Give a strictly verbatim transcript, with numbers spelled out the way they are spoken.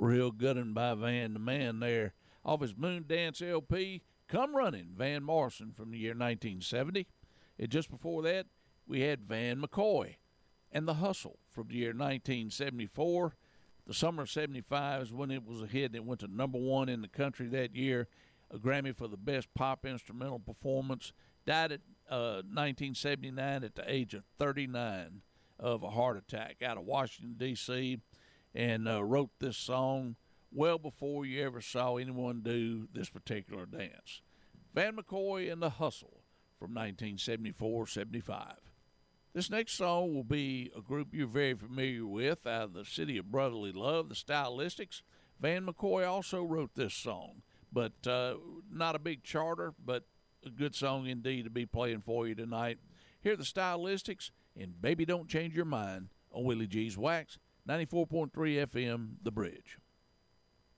Real good one by Van the Man there. Off his Moon Dance L P, Come Running, Van Morrison from the year nineteen seventy. And just before that, we had Van McCoy and The Hustle from the year nineteen seventy-four. The summer of seventy-five is when it was a hit. It went to number one in the country that year. A Grammy for the best pop instrumental performance. Died at uh, nineteen seventy-nine at the age of thirty-nine of a heart attack out of Washington, D C, and uh, wrote this song well before you ever saw anyone do this particular dance. Van McCoy and The Hustle from nineteen seventy-four seventy-five. This next song will be a group you're very familiar with out of the city of brotherly love, the Stylistics. Van McCoy also wrote this song, but uh, not a big charter, but a good song indeed to be playing for you tonight. Here are the Stylistics and Baby Don't Change Your Mind on Willie G's Wax, ninety-four point three F M, The Bridge.